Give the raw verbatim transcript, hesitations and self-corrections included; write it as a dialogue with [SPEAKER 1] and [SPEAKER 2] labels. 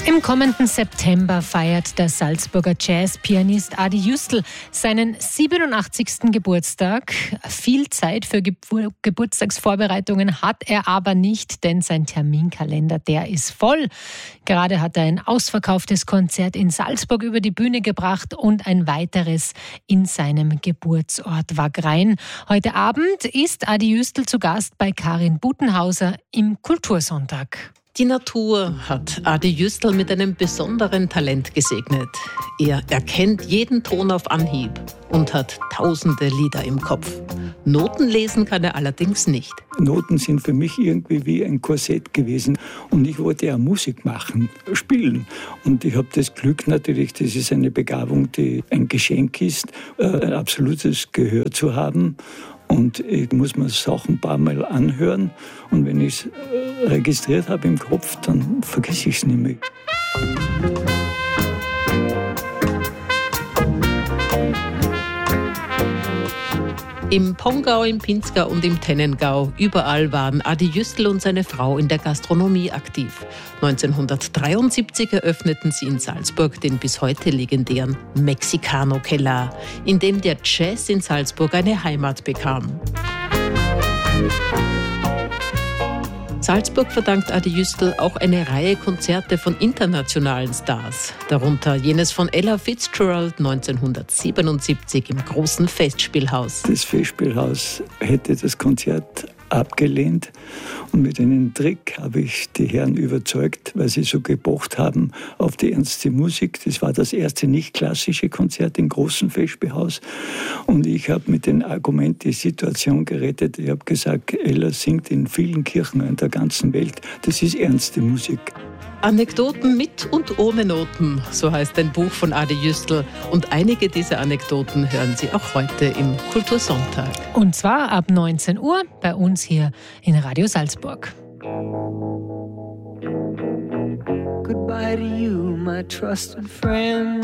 [SPEAKER 1] Im kommenden September feiert der Salzburger Jazzpianist Adi Jüstl seinen siebenundachtzigsten Geburtstag. Viel Zeit für Gebur- Geburtstagsvorbereitungen hat er aber nicht, denn sein Terminkalender, der ist voll. Gerade hat er ein ausverkauftes Konzert in Salzburg über die Bühne gebracht und ein weiteres in seinem Geburtsort Wagrain. Heute Abend ist Adi Jüstl zu Gast bei Karin Butenhauser im Kultursonntag.
[SPEAKER 2] Die Natur hat Adi Jüstl mit einem besonderen Talent gesegnet. Er erkennt jeden Ton auf Anhieb und hat tausende Lieder im Kopf. Noten lesen kann er allerdings nicht.
[SPEAKER 3] Noten sind für mich irgendwie wie ein Korsett gewesen und ich wollte ja Musik machen, spielen. Und ich habe das Glück natürlich, das ist eine Begabung, die ein Geschenk ist, ein absolutes Gehör zu haben. Und ich muss mir Sachen ein paar Mal anhören und wenn ich es registriert habe im Kopf, dann vergesse ich es nicht mehr.
[SPEAKER 2] Im Pongau, im Pinzgau und im Tennengau, überall waren Adi Jüstl und seine Frau in der Gastronomie aktiv. neunzehnhundertdreiundsiebzig eröffneten sie in Salzburg den bis heute legendären Mexicano-Keller, in dem der Jazz in Salzburg eine Heimat bekam. Salzburg verdankt Adi Jüstl auch eine Reihe Konzerte von internationalen Stars, darunter jenes von Ella Fitzgerald neunzehnhundertsiebenundsiebzig im großen Festspielhaus.
[SPEAKER 3] Das Festspielhaus hätte das Konzert abgelehnt und mit einem Trick habe ich die Herren überzeugt, weil sie so gepocht haben auf die ernste Musik. Das war das erste nicht klassische Konzert im großen Festspielhaus und ich habe mit dem Argument die Situation gerettet. Ich habe gesagt, Ella singt in vielen Kirchen in der ganzen Welt. Das ist ernste Musik.
[SPEAKER 2] Anekdoten mit und ohne Noten, so heißt ein Buch von Adi Jüstl. Und einige dieser Anekdoten hören Sie auch heute im Kultursonntag.
[SPEAKER 1] Und zwar ab neunzehn Uhr bei uns hier in Radio Salzburg.
[SPEAKER 4] Goodbye to you, my trusted friend.